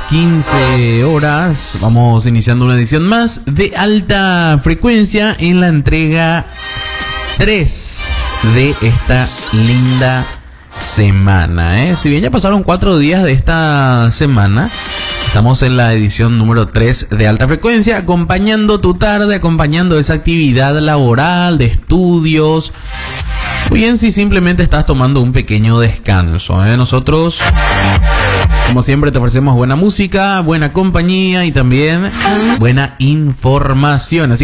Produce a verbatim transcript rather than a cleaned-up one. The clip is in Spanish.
quince horas. Vamos iniciando una edición más de Alta Frecuencia en la entrega tres de esta linda semana, ¿eh? Si bien ya pasaron cuatro días de esta semana, estamos en la edición número tres de Alta Frecuencia, acompañando tu tarde, acompañando esa actividad laboral, de estudios. Muy bien, si simplemente estás tomando un pequeño descanso, ¿eh? Nosotros, como siempre, te ofrecemos buena música, buena compañía y también buena información. Así